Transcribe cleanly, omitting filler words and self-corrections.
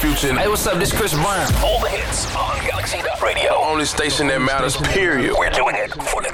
Future. Hey, what's up? This Chris Brown. All the hits on Galaxy Radio. Only station that matters, period. We're doing it for the